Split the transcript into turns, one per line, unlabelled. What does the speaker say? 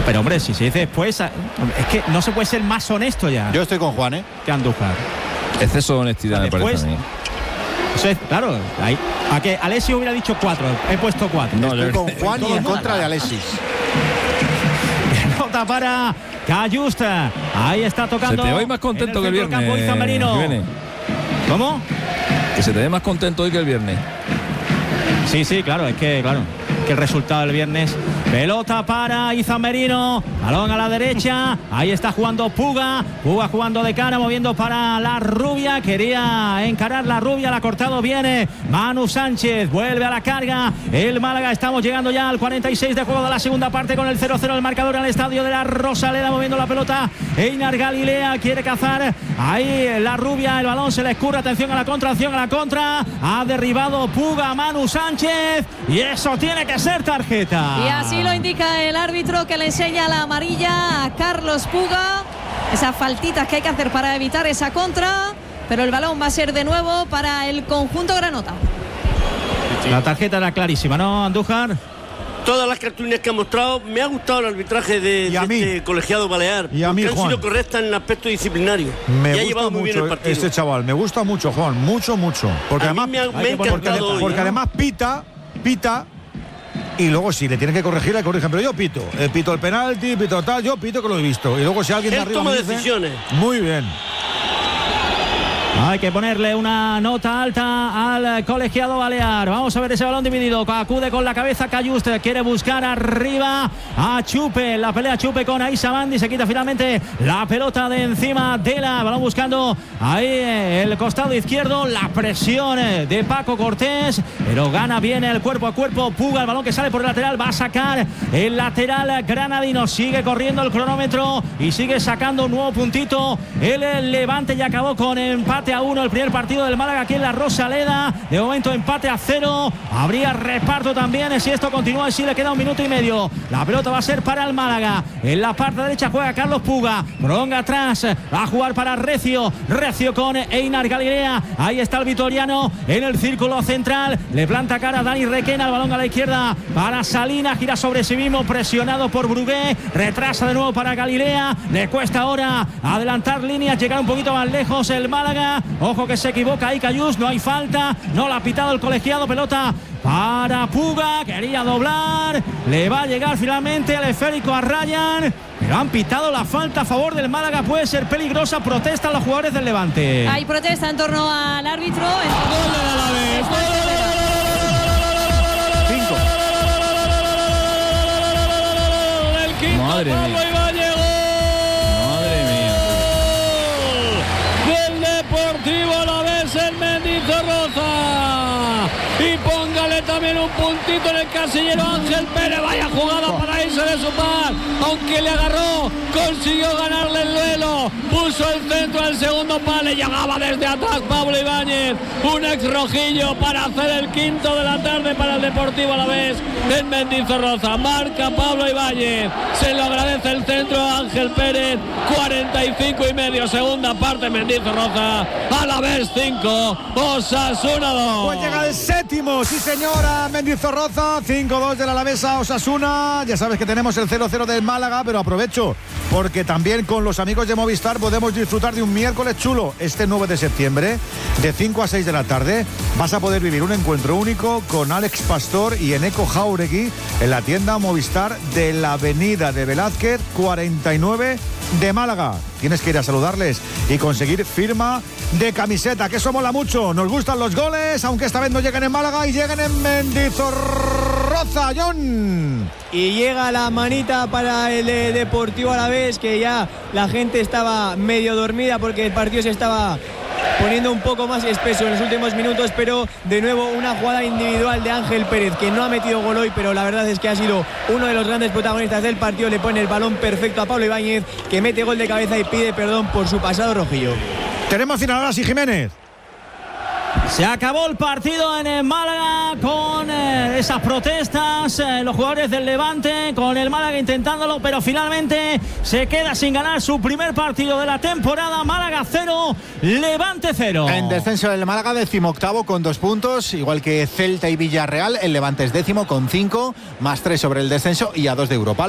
Pero hombre, si se dice después, es que no se puede ser más honesto ya.
Yo estoy con Juan,
que Andújar.
Exceso de honestidad, me parece a mí.
Eso es, claro, a que Alexis hubiera dicho 4, he puesto 4.
No, estoy con Juan y en contra de Alexis.
Nota para Cayusta. Ahí está tocando.
Se te ve más contento que el viernes.
¿Cómo?
Que se te ve más contento hoy que el viernes.
Sí, claro, es que el resultado del viernes. Pelota para Izan Merino, balón a la derecha, ahí está jugando Puga jugando de cara, moviendo para la Rubia, quería encarar la Rubia, la ha cortado bien Manu Sánchez, vuelve a la carga el Málaga, estamos llegando ya al 46 de juego de la segunda parte con el 0-0 el marcador en el estadio de la Rosaleda, moviendo la pelota Einar Galilea, quiere cazar ahí la Rubia, el balón se le escurre, atención a la contra, ha derribado Puga, Manu Sánchez, y eso tiene que ser tarjeta.
Y así lo indica el árbitro, que le enseña la amarilla a Carlos Puga. Esas faltitas que hay que hacer para evitar esa contra, pero el balón va a ser de nuevo para el conjunto granota.
La tarjeta era clarísima, ¿no, Andújar?
Todas las cartulinas que ha mostrado, me ha gustado el arbitraje de este colegiado balear.
Y a mí,
han
Juan,
sido correctas en el aspecto disciplinario.
Me
y ha llevado
gusta
muy bien el
mucho
partido.
este chaval, me gusta mucho, Juan, mucho. Porque
a
además
mí me ha encantado hoy,
porque además pita y luego si le tienen que corregir, le corrigen. Pero yo pito el penalti, pito tal, yo pito que lo he visto. Y luego si alguien de arriba
toma
me dice,
decisiones.
muy bien.
Hay que ponerle una nota alta al colegiado balear. Vamos a ver ese balón dividido. Acude con la cabeza Cayuste. Quiere buscar arriba a Chupe. La pelea Chupe con Aisa Mandi. Se quita finalmente la pelota de encima de la. Balón buscando ahí el costado izquierdo. La presión de Paco Cortés. Pero gana bien el cuerpo a cuerpo. Puga el balón que sale por el lateral. Va a sacar el lateral granadino. Sigue corriendo el cronómetro y sigue sacando un nuevo puntito. El Levante ya acabó con empate a 1 el primer partido del Málaga aquí en la Rosaleda. De momento empate a 0. Habría reparto también si esto continúa, si le queda 1 minuto y medio. La pelota va a ser para el Málaga. En la parte derecha juega Carlos Puga. Prolonga atrás. Va a jugar para Recio con Einar Galilea. Ahí está el vitoriano en el círculo central. Le planta cara a Dani Requena. El balón a la izquierda para Salina. Gira sobre sí mismo, presionado por Brugué. Retrasa de nuevo para Galilea. Le cuesta ahora adelantar líneas, llegar un poquito más lejos el Málaga. Ojo que se equivoca ahí Cayús, no hay falta, no la ha pitado el colegiado, pelota para Puga, quería doblar, le va a llegar finalmente el esférico a Ryan, pero han pitado la falta a favor del Málaga, puede ser peligrosa, protestan los jugadores del Levante.
Hay protesta en torno al árbitro.
¡Gol del Alavés!
¡5! Madre mía.
Y póngale también un puntito en el casillero Ángel Pérez. Vaya jugada para irse de su par. Aunque le agarró, consiguió ganarle el duelo. Puso el centro al segundo palo. Llegaba desde atrás Pablo Ibáñez. Un ex rojillo para hacer el quinto de la tarde para el Deportivo Alavés en Mendizorroza. Marca Pablo Ibáñez. Se lo agradece el centro a Ángel Pérez. 45,5, segunda parte Mendizorroza. Alavés 5, Osasuna 2.
Pues llega el séptimo, sí señora, Mendizorroza, 5-2 del Alavés a Osasuna. Ya sabes que tenemos el 0-0 del Málaga, pero aprovecho porque también con los amigos de Movistar podemos disfrutar de un miércoles chulo. Este 9 de septiembre, de 5 a 6 de la tarde, vas a poder vivir un encuentro único con Alex Pastor y Eneco Jauregui en la tienda Movistar de la Avenida de Velázquez 49 de Málaga. Tienes que ir a saludarles y conseguir firma de camiseta, que eso mola mucho. Nos gustan los goles, aunque esta vez no lleguen en Málaga y lleguen en Mendizorroza, John.
Y llega la manita para el Deportivo Alavés, que ya la gente estaba medio dormida porque el partido se estaba poniendo un poco más espeso en los últimos minutos, pero de nuevo una jugada individual de Ángel Pérez, que no ha metido gol hoy, pero la verdad es que ha sido uno de los grandes protagonistas del partido. Le pone el balón perfecto a Pablo Ibáñez, que mete gol de cabeza y pide perdón por su pasado rojillo.
Tenemos final ahora, sí, Jiménez.
Se acabó el partido en el Málaga con esas protestas, los jugadores del Levante, con el Málaga intentándolo, pero finalmente se queda sin ganar su primer partido de la temporada. Málaga 0, Levante 0.
En descenso del Málaga, 18º con 2 puntos, igual que Celta y Villarreal. El Levante es 10º con 5, más 3 sobre el descenso y a 2 de Europa.